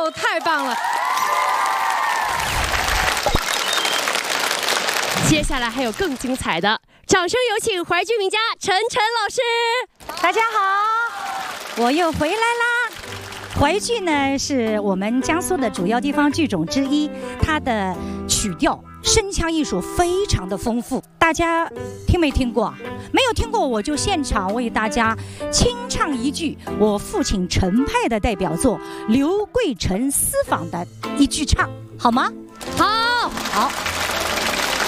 呦，太棒了！接下来还有更精彩的，掌声有请淮剧名家陈晨老师。 大家好，我又回来啦。淮剧呢是我们江苏的主要地方剧种之一，它的曲调、声腔艺术非常的丰富。大家听没听过？没有听过，我就现场为大家清唱一句我父亲陈派的代表作刘桂成私访的一句唱，好吗？ 好， 好。